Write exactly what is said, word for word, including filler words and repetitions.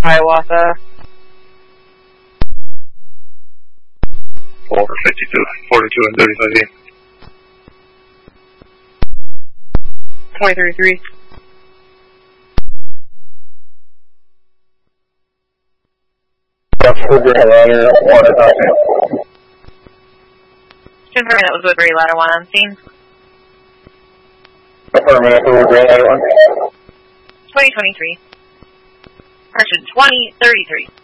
Hiawatha. four fifty-two, forty-two and thirty-five E. twenty thirty-three. That's Woodbury Ladder, one at nothing. Confirming that was Woodbury Ladder one on scene. Affirmative for Woodbury Ladder one. twenty twenty-three. Correction, twenty thirty-three.